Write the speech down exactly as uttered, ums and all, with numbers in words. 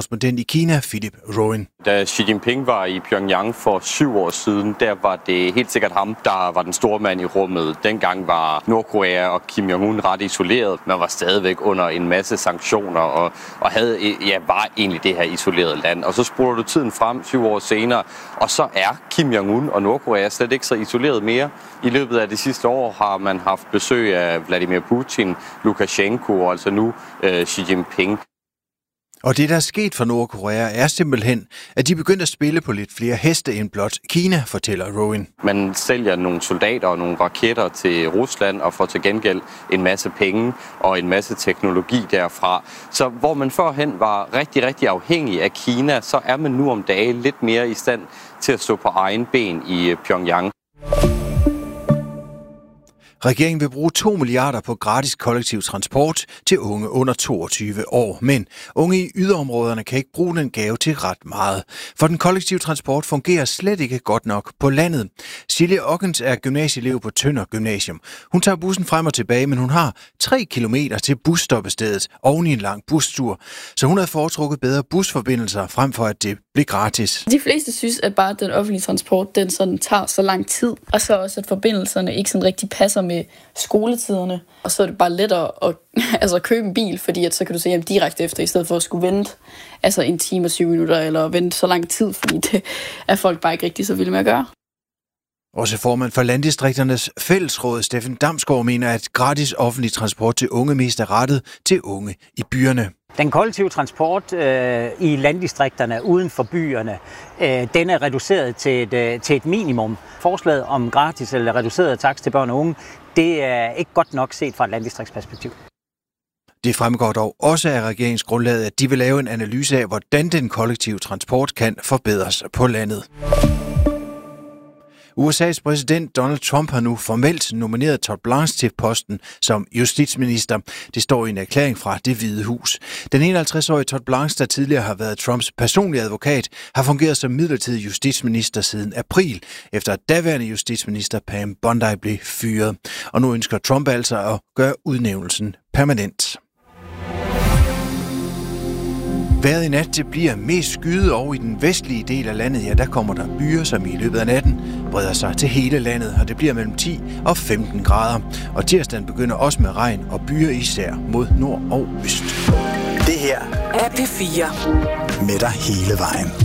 korrespondent i Kina, Philip Rowan. Da Xi Jinping var i Pyongyang for syv år siden, der var det helt sikkert ham, der var den store mand i rummet. Dengang var Nordkorea og Kim Jong-un ret isoleret. Man var stadigvæk under en masse sanktioner og, og havde, ja, var egentlig det her isolerede land. Og så spoler du tiden frem syv år senere, og så er Kim Jong-un og Nordkorea slet ikke så isoleret mere. I løbet af de sidste år har man haft besøg af Vladimir Putin, Lukashenko og altså nu øh, Xi Jinping. Og det, der er sket for Nordkorea, er simpelthen, at de begyndte at spille på lidt flere heste end blot Kina, fortæller Rowan. Man sælger nogle soldater og nogle raketter til Rusland og får til gengæld en masse penge og en masse teknologi derfra. Så hvor man førhen var rigtig, rigtig afhængig af Kina, så er man nu om dagen lidt mere i stand til at stå på egen ben i Pyongyang. Regeringen vil bruge to milliarder på gratis kollektiv transport til unge under toogtyve år. Men unge i yderområderne kan ikke bruge den gave til ret meget. For den kollektive transport fungerer slet ikke godt nok på landet. Silje Ockens er gymnasieelev på Tønder Gymnasium. Hun tager bussen frem og tilbage, men hun har tre kilometer til busstoppestedet oven i en lang bustur. Så hun havde foretrukket bedre busforbindelser frem for at det blev gratis. De fleste synes, at bare den offentlige transport, den sådan tager så lang tid. Og så også, at forbindelserne ikke sådan rigtig passer med skoletiderne. Og så er det bare lettere at altså, købe en bil, fordi at så kan du se hjem direkte efter, i stedet for at skulle vente altså en time og syv minutter, eller vente så lang tid, fordi det er folk bare ikke rigtig så vilde med at gøre. Også formand for Landdistrikternes Fællesråd, Steffen Damsgaard, mener, at gratis offentlig transport til unge mest er rettet til unge i byerne. Den kollektive transport øh, i landdistrikterne uden for byerne, øh, den er reduceret til et, øh, til et minimum. Forslaget om gratis eller reduceret takst til børn og unge, det er ikke godt nok set fra et landdistriktsperspektiv. Det fremgår dog også af regeringsgrundlaget, at de vil lave en analyse af, hvordan den kollektive transport kan forbedres på landet. U S A's præsident Donald Trump har nu formelt nomineret Todd Blanche til posten som justitsminister. Det står i en erklæring fra Det Hvide Hus. Den enoghalvtreds-årige Todd Blanche, der tidligere har været Trumps personlige advokat, har fungeret som midlertidig justitsminister siden april, efter at daværende justitsminister Pam Bondi blev fyret. Og nu ønsker Trump altså at gøre udnævnelsen permanent. Vejret i nat, det bliver mest skyet over i den vestlige del af landet. Ja, der kommer der byer, som i løbet af natten breder sig til hele landet, og det bliver mellem ti og femten grader. Og tirsdagen begynder også med regn og byer især mod nord og øst. Det her er P fire med dig hele vejen.